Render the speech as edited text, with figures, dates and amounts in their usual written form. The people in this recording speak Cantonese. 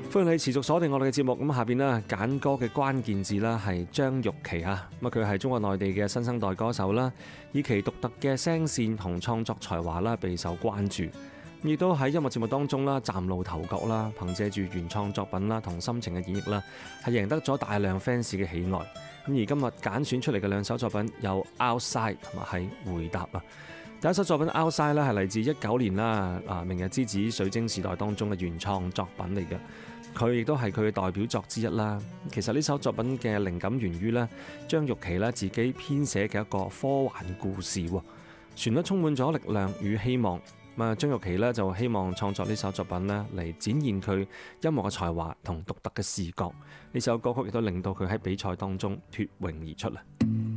歡迎你持續鎖定我哋嘅節目。咁下邊呢，揀歌嘅關鍵字啦係張鈺琪啊。咁佢係中國內地嘅新生代歌手啦，以其獨特嘅聲線同創作才華啦備受關注。亦都喺音樂節目當中啦嶄露頭角啦，憑借住原創作品啦同深情嘅演繹啦，係贏得咗大量 fans 嘅喜愛。咁而今日揀選出嚟嘅兩首作品有 Outside 同埋係回答啊。第一首作品 Outside 咧係嚟自19年啦明日之子水晶時代當中嘅原創作品嚟嘅。佢亦都係佢嘅代表作之一啦。其實呢首作品嘅靈感源於咧張鈺琪咧自己編寫嘅一個科幻故事，旋律充滿咗力量與希望。張鈺琪咧就希望創作呢首作品咧嚟展現佢音樂嘅才華同獨特嘅視覺。呢首歌曲亦都令到佢喺比賽當中脫穎而出啦。